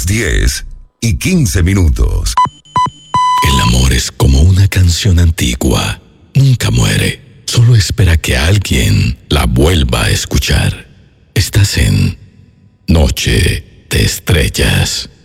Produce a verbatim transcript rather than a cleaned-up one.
diez y quince minutos. El amor es como una canción antigua. Nunca muere. Solo espera que alguien la vuelva a escuchar. Estás en Noche de Estrellas.